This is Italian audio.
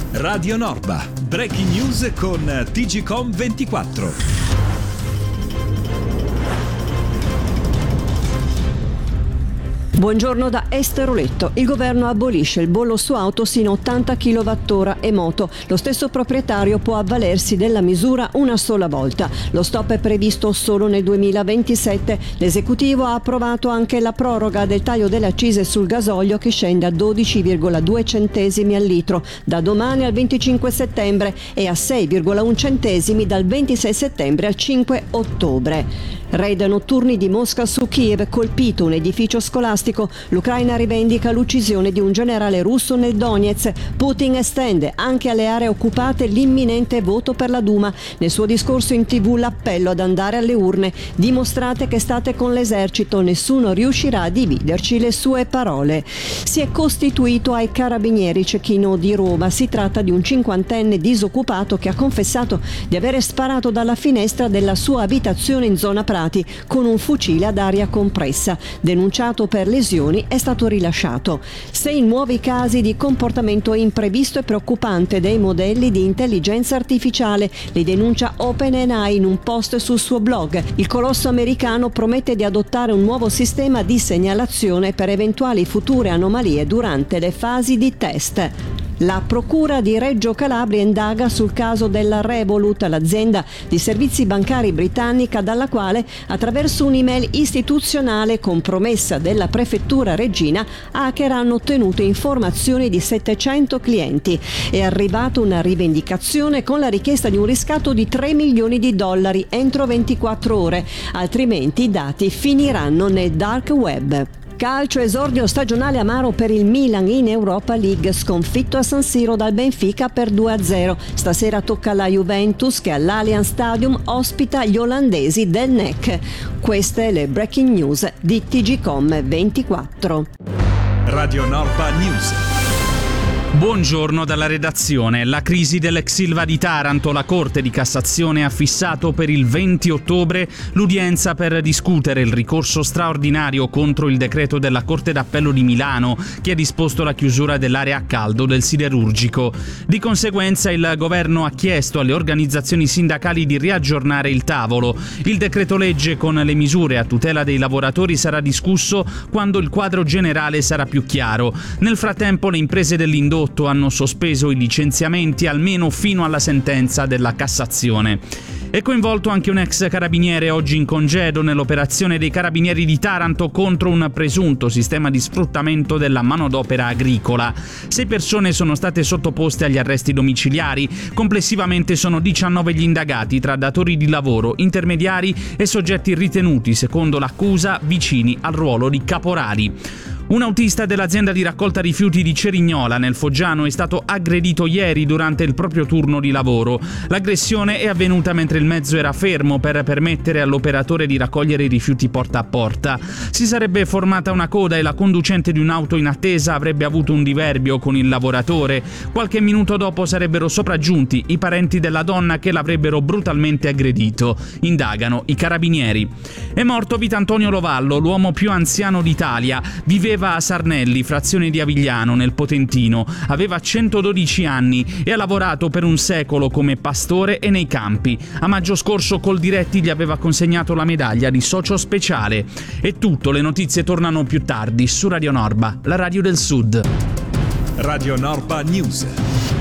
Radio Norba, breaking news con TGCom24. Buongiorno da Esteroletto. Il governo abolisce il bollo su auto sino a 80 kWh e moto. Lo stesso proprietario può avvalersi della misura una sola volta. Lo stop è previsto solo nel 2027. L'esecutivo ha approvato anche la proroga del taglio delle accise sul gasolio che scende a 12,2 centesimi al litro da domani al 25 settembre e a 6,1 centesimi dal 26 settembre al 5 ottobre. Raid notturni di Mosca su Kiev, colpito un edificio scolastico. L'Ucraina rivendica l'uccisione di un generale russo nel Donetsk. Putin estende anche alle aree occupate l'imminente voto per la Duma. Nel suo discorso in TV l'appello ad andare alle urne. Dimostrate che state con l'esercito, nessuno riuscirà a dividerci, le sue parole. Si è costituito ai Carabinieri Cecchino di Roma. Si tratta di un 50enne disoccupato che ha confessato di avere sparato dalla finestra della sua abitazione in zona Prati con un fucile ad aria compressa. Denunciato per lesioni, è stato rilasciato. 6 nuovi casi di comportamento imprevisto e preoccupante dei modelli di intelligenza artificiale. Li denuncia OpenAI in un post sul suo blog. Il colosso americano promette di adottare un nuovo sistema di segnalazione per eventuali future anomalie durante le fasi di test. La Procura di Reggio Calabria indaga sul caso della Revolut, l'azienda di servizi bancari britannica dalla quale, attraverso un'email istituzionale con promessa della prefettura reggina, hacker hanno ottenuto informazioni di 700 clienti. È arrivata una rivendicazione con la richiesta di un riscatto di $3 milioni entro 24 ore, altrimenti i dati finiranno nel dark web. Calcio, esordio stagionale amaro per il Milan in Europa League, sconfitto a San Siro dal Benfica per 2-0. Stasera tocca alla Juventus che all'Allianz Stadium ospita gli olandesi del NEC. Queste le breaking news di TGCom24. Radio Norba News. Buongiorno dalla redazione. La crisi dell'ex Ilva di Taranto. La Corte di Cassazione ha fissato per il 20 ottobre l'udienza per discutere il ricorso straordinario contro il decreto della Corte d'Appello di Milano che ha disposto la chiusura dell'area a caldo del siderurgico. Di conseguenza il governo ha chiesto alle organizzazioni sindacali di riaggiornare il tavolo. Il decreto legge con le misure a tutela dei lavoratori sarà discusso quando il quadro generale sarà più chiaro. Nel frattempo le imprese dell'indotto hanno sospeso i licenziamenti almeno fino alla sentenza della Cassazione. È coinvolto anche un ex carabiniere oggi in congedo nell'operazione dei Carabinieri di Taranto contro un presunto sistema di sfruttamento della manodopera agricola. 6 persone sono state sottoposte agli arresti domiciliari. Complessivamente sono 19 gli indagati tra datori di lavoro, intermediari e soggetti ritenuti, secondo l'accusa, vicini al ruolo di caporali. Un autista dell'azienda di raccolta rifiuti di Cerignola, nel Foggiano, è stato aggredito ieri durante il proprio turno di lavoro. L'aggressione è avvenuta mentre il mezzo era fermo per permettere all'operatore di raccogliere i rifiuti porta a porta. Si sarebbe formata una coda e la conducente di un'auto in attesa avrebbe avuto un diverbio con il lavoratore. Qualche minuto dopo sarebbero sopraggiunti i parenti della donna che l'avrebbero brutalmente aggredito. Indagano i carabinieri. È morto Vitantonio Lovallo, l'uomo più anziano d'Italia. Viveva a Sarnelli, frazione di Avigliano, nel Potentino. Aveva 112 anni e ha lavorato per un secolo come pastore e nei campi. A maggio scorso Coldiretti gli aveva consegnato la medaglia di socio speciale. È tutto, le notizie tornano più tardi su Radio Norba, la radio del Sud. Radio Norba News.